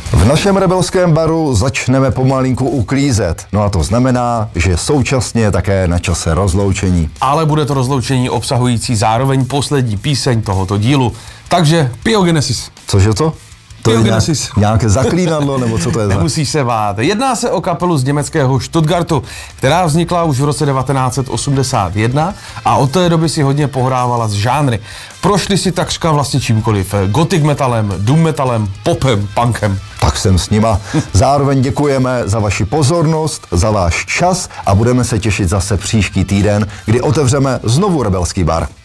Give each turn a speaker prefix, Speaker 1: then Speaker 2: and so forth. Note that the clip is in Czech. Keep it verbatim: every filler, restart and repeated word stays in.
Speaker 1: V našem rebelském baru začneme pomalinku uklízet. No a to znamená, že současně je také na čase rozloučení.
Speaker 2: Ale bude to rozloučení obsahující zároveň poslední píseň tohoto dílu. Takže Pyogenesis.
Speaker 1: Cože to? To je nějak,
Speaker 2: Pyogenesis.
Speaker 1: nějaké zaklínadlo, nebo co to je za...
Speaker 2: Nemusíš se bát. Jedná se o kapelu z německého Stuttgartu, která vznikla už v roce devatenáct set osmdesát jedna a od té doby si hodně pohrávala s žánry. Prošli si takřka vlastně čímkoliv. Gothic metalem, doom metalem, popem, punkem.
Speaker 1: Tak jsem s nima. Zároveň děkujeme za vaši pozornost, za váš čas a budeme se těšit zase příští týden, kdy otevřeme znovu rebelský bar.